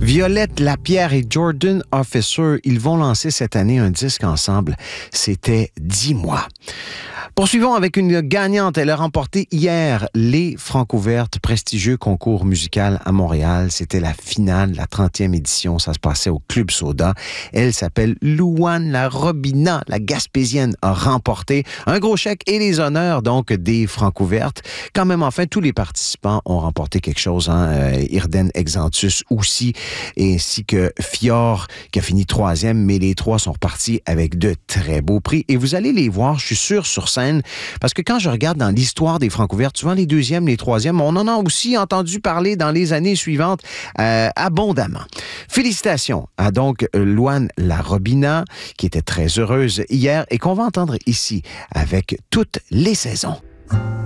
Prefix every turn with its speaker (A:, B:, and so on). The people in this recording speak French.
A: Violette Lapierre et Jordan Officer, ils vont lancer cette année un disque ensemble. C'était 10 mois. Poursuivons avec une gagnante. Elle a remporté hier les Francouvertes, prestigieux concours musical à Montréal. C'était la finale, la 30e édition. Ça se passait au Club Soda. Elle s'appelle Louane La Robina. La Gaspésienne a remporté un gros chèque et les honneurs donc des Francouvertes. Quand même, enfin, tous les participants ont remporté quelque chose. Irden Exantus aussi, ainsi que Fior qui a fini 3e, mais les 3 sont repartis avec de très beaux prix. Et vous allez les voir, je suis sûr, sur scène, parce que quand je regarde dans l'histoire des Francouvertes, souvent les 2e, les 3e, on en a aussi entendu parler dans les années suivantes abondamment. Félicitations à donc Louane La Robina, qui était très heureuse hier et qu'on va entendre ici avec toutes les saisons.